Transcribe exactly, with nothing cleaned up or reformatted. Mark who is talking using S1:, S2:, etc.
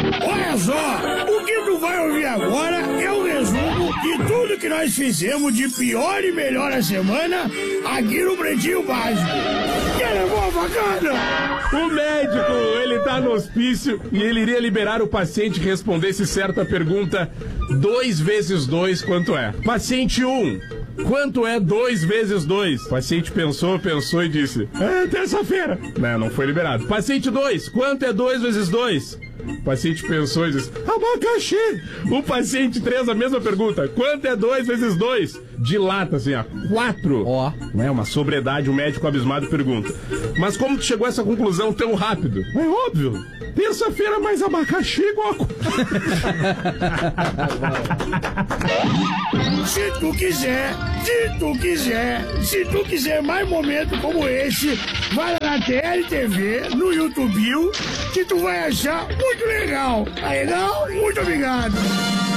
S1: Olha só, o que tu vai ouvir agora é o resumo de tudo que nós fizemos de pior e melhor a semana aqui no Pretinho Básico. Que levou bacana?
S2: O médico, ele tá no hospício e ele iria liberar o paciente que respondesse certa pergunta: dois vezes dois, quanto é? Paciente um, quanto é dois vezes dois? O paciente pensou, pensou e disse: é terça-feira. Não, não foi liberado. Paciente dois, quanto é dois vezes dois? O paciente pensou e disse: abacaxi. O paciente três, a mesma pergunta: quanto é dois vezes dois? Dilata assim, ó, quatro. Ó. Oh. É uma sobriedade, o médico abismado pergunta: mas como tu chegou a essa conclusão tão rápido? É óbvio. Terça-feira mais abacaxi igual a...
S1: Se tu quiser, se tu quiser, se tu quiser mais momentos como esse, vai lá na T L T V, no YouTube, que tu vai achar muito legal. Tá legal? Muito obrigado.